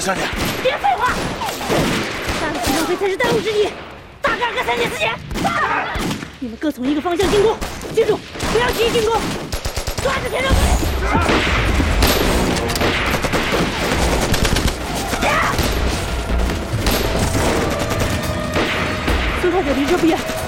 小姐， 别废话，大的起浪费才是当务之急。大概2个3点之前，你们各从一个方向进攻，记住不要急于进攻，抓着田中。孙太太离这不远。